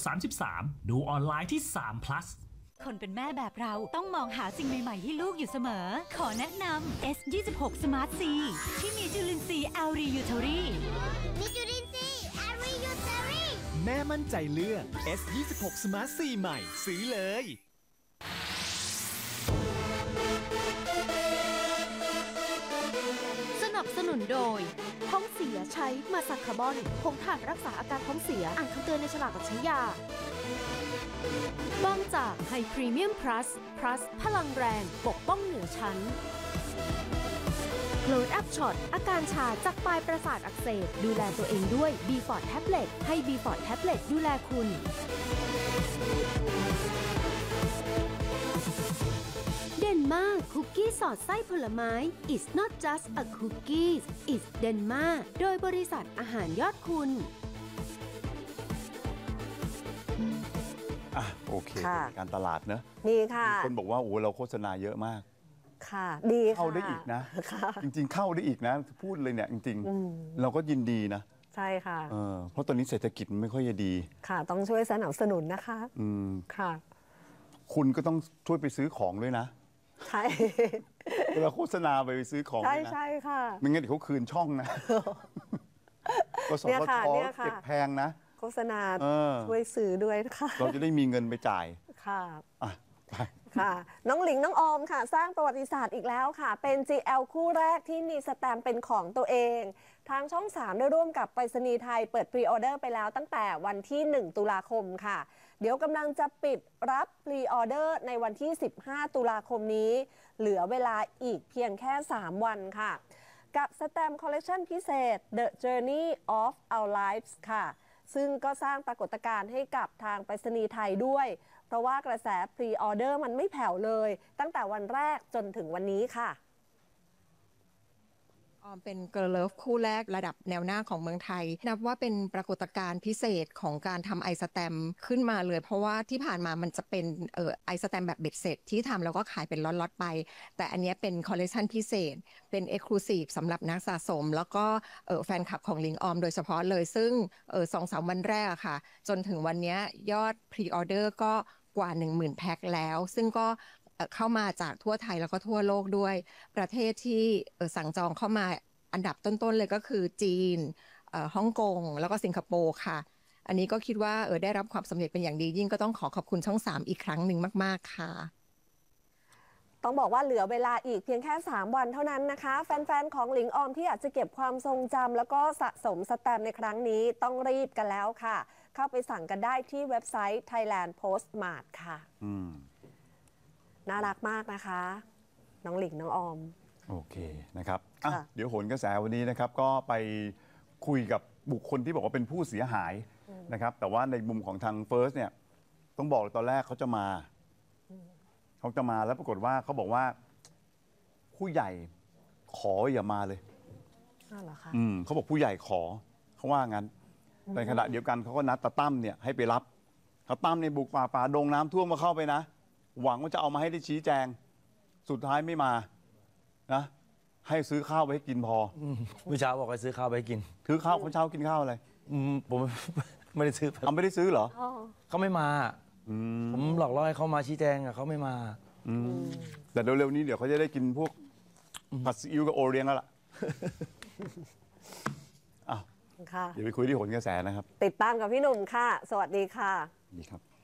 33ดูออนไลน์ที่3 plus คนเป็นแม่แบบเราต้องมองหาสิ่งใหม่ๆให้ลูกอยู่เสมอ ขอแนะนำ S26 Smart C ที่มีจุลินทรีย์ แอลรียูเทอรี่มีจุลินทรีย์แอลรียูเทอรี่แม่มั่นใจเลือก S26 Smart C ใหม่ซื้อเลยสนับสนุนโดยท้องเสียใช้มาซักคาร์บอนผงถ่านรักษาอาการท้องเสียอ่านคำเตือนในฉลากก่อนใช้ยาบางจากไฮพรีเมียมพลัสพลังแรงปกป้องเหนือชั้นโกลด์แอปช็อตอาการชาจากปลายประสาทอักเสบดูแลตัวเองด้วย B Fort Tablet ให้ B Fort Tablet ดูแลคุณเดนมาร์คุกกี้สอดไส้ผลไม้ It's not just a cookies It's Denmark โดยบริษัทอาหารยอดคุณโอเคค่ะการตลาดเนอะนี่ค่ะมีคนบอกว่าโอ้เราโฆษณาเยอะมากค่ะ ดีค่ะเข้าได้อีกนะค่ะจริงๆเข้าได้อีกนะ พูดเลยเนี่ยจริงๆเราก็ยินดีนะใช่ค่ะเพราะตอนนี้เศรษฐกิจมันไม่ค่อยจะดีค่ะ ต้องช่วยสนับสนุนนะคะ ค่ะคุณก็ต้องช่วยไปซื้อของด้วยนะใช่เวลาโฆษณาไปซื้อของใช่ด้วยนะใช่ค่ะไม่งั้นเดี๋ยวเขาคืนช่องนะกสเนี่ยทค่ะชเนี่ยค่ะเก็บแพงนะโฆษณาเออช่วยซื้อด้วยนะคะเราจะได้มีเงินไปจ่ายค่ะอ่ะไปค่ะ น้องหลิงน้องออมค่ะ สร้างประวัติศาสตร์อีกแล้วค่ะ เป็น GL คู่แรกที่มีสแตมป์เป็นของตัวเอง ทางช่อง 3 ได้ร่วมกับไปรษณีย์ไทยเปิดพรีออเดอร์ไปแล้วตั้งแต่วันที่ 1 ตุลาคมค่ะ เดี๋ยวกำลังจะปิดรับพรีออเดอร์ในวันที่ 15 ตุลาคมนี้ เหลือเวลาอีกเพียงแค่ 3 วันค่ะ กับสแตมป์คอลเลคชันพิเศษ The Journey of Our Lives ค่ะ ซึ่งก็สร้างปรากฏการณ์ให้กับทางไปรษณีย์ไทยด้วย เพราะว่ากระแสพรีออเดอร์มันไม่แผ่วเลย ตั้งแต่วันแรกจนถึงวันนี้ค่ะออมเป็นเกิร์ลเลิฟคู่แรกระดับแนวหน้าของเมืองไทย นับว่าเป็นปรากฏการณ์พิเศษของการทำไอสแตมป์ขึ้นมาเลย เพราะว่าที่ผ่านมามันจะเป็นไอสแตมป์แบบเบ็ดเสร็จที่ทำแล้วก็ขายเป็นล็อตๆไป แต่อันนี้เป็นคอลเลคชันพิเศษ เป็นเอ็กซ์คลูซีฟสำหรับนักสะสม แล้วก็แฟนคลับของลิงออมโดยเฉพาะเลย ซึ่ง2-3 วันแรกอะค่ะ จนถึงวันนี้ยอดพรีออเดอร์ก็กว่า 10,000 แพ็คแล้ว ซึ่งก็เข้ามาจากทั่วไทยแล้วก็ทั่วโลกด้วยประเทศที่สั่งจองเข้ามาอันดับต้นๆเลยก็คือจีนฮ่องกงแล้วก็สิงคโปร์ค่ะ อันนี้ก็คิดว่าได้รับความสำเร็จเป็นอย่างดียิ่งก็ต้องขอบคุณช่อง 3 อีกครั้งหนึ่งมากๆค่ะต้องบอกว่าเหลือเวลาอีกเพียงแค่ 3 วันเท่านั้นนะคะ แฟนๆ ของหลิงออมที่อยากจะเก็บความทรงจำแล้วก็สะสมสแตมป์ในครั้งนี้ต้องรีบกันแล้วค่ะ เข้าไปสั่งกันได้ที่เว็บไซต์ Thailand Postmart ค่ะน่ารักมากนะคะ น้องหลิงน้องออมโอเคนะครับค่ะเดี๋ยวโหนกระแสวันนี้นะครับก็ไปคุยกับบุคคลที่บอกว่าเป็นผู้เสียหายนะครับ แต่ว่าในมุมของทางเฟิร์สเนี่ยต้องบอกเลยตอนแรกเขาจะมาแล้วปรากฏว่าเขาบอกว่าผู้ใหญ่ขออย่ามาเลยเหรอคะเขาบอกผู้ใหญ่ขอเขาว่างั้นในขณะเดียวกันเขาก็นัดตาตั้มเนี่ยให้ไปรับตาตั้มเนี่ยบุกฝ่าดงน้ำท่วมมาเข้าไปนะหวังว่าจะเอามาให้ได้ชี้แจงสุดท้ายไม่มานะให้ซื้อข้าวไปให้กินพอเมื่อเช้าบอกให้ซื้อข้าวไปให้กินถือข้าวเช้ากินข้าวอะไรผม ไม่ได้ซื้อไม่ได้ซื้อเหรอเขาไม่มาผมหลอกล่อให้เขามาชี้แจงอะเขาไม่มาแต่เร็วๆนี้เดี๋ยวเขาจะได้กินพวกผัดซีอิ๊วกับโอเลี้ยงแล้วล่ะค่ะเดี๋ยวไปคุยที่โหนกระแสนะครับติดตามกับพี่หนุ่มค่ะ สวัสดีค่ะดีครับ